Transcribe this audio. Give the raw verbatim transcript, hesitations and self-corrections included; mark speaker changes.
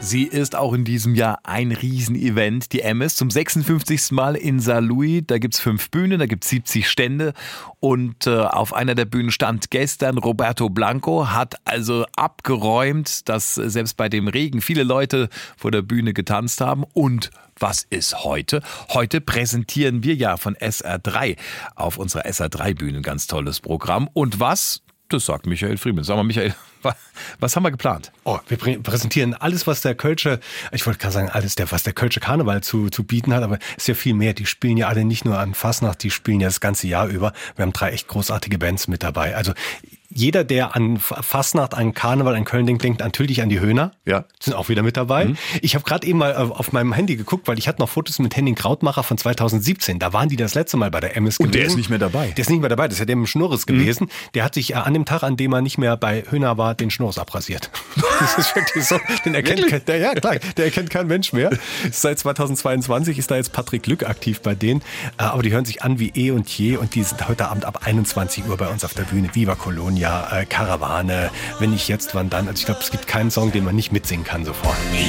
Speaker 1: Sie ist auch in diesem Jahr ein Riesenevent. Die Emmis zum sechsundfünfzigsten Mal in Saarlouis. Da gibt's fünf Bühnen, da gibt's siebzig Stände. Und äh, auf einer der Bühnen stand gestern Roberto Blanco, hat also abgeräumt, dass selbst bei dem Regen viele Leute vor der Bühne getanzt haben. Und was ist heute? Heute präsentieren wir ja von S R drei auf unserer S R drei Bühne ein ganz tolles Programm. Und was? Das sagt Michael Friemann. Sag mal, Michael, was haben wir geplant?
Speaker 2: Oh, wir präsentieren alles, was der Kölsche, ich wollte gerade sagen, alles, was der Kölsche Karneval zu, zu bieten hat, aber es ist ja viel mehr. Die spielen ja alle nicht nur an Fasnacht, die spielen ja das ganze Jahr über. Wir haben drei echt großartige Bands mit dabei. Also jeder, der an Fasnacht, an Karneval, an Köln denkt, denkt natürlich an die Höhner. Ja. Sind auch wieder mit dabei. Mhm. Ich habe gerade eben mal auf meinem Handy geguckt, weil ich hatte noch Fotos mit Henning Krautmacher von zweitausendsiebzehn. Da waren die das letzte Mal bei der Emmis gewesen.
Speaker 1: Und der ist nicht mehr dabei.
Speaker 2: Der ist nicht mehr dabei. Das ist ja der mit dem Schnurres gewesen. Mhm. Der hat sich an dem Tag, an dem er nicht mehr bei Höhner war, den Schnurres abrasiert. Das ist wirklich so. Den erkennt kein, der, ja, klar, der erkennt kein Mensch mehr. Seit zweitausendzweiundzwanzig ist da jetzt Patrick Glück aktiv bei denen. Aber die hören sich an wie eh und je. Und die sind heute Abend ab einundzwanzig Uhr bei uns auf der Bühne. Viva Colonia, äh, Karawane, Wenn nicht jetzt, wann dann. Also ich glaube, es gibt keinen Song, den man nicht mitsingen kann sofort.